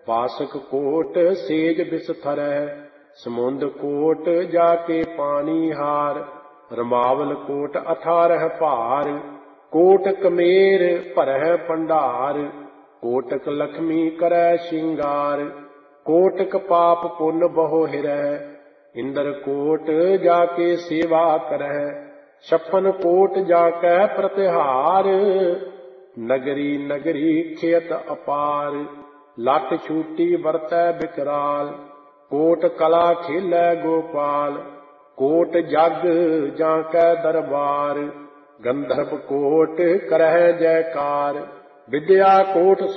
पासक coat says बिसथरह, समुंद coat जाके पानी हार। रमावल कोट 18 भार, कोट कमेर भरह भंडार। कोटक लक्ष्मी करੈ श्रृंगार, कोटक पाप पुन बहु हिरह। इंद्र कोट जाके सेवा करह, 56 कोट जाकै प्रतिहार। नगरी नगरी खेत अपार, लठ छूटी वरतै विकराल। कोट कला खेलै गोपाल, कोट जग जाकै दरबार। गंधर्व कोट करह जयकार, विद्या कोट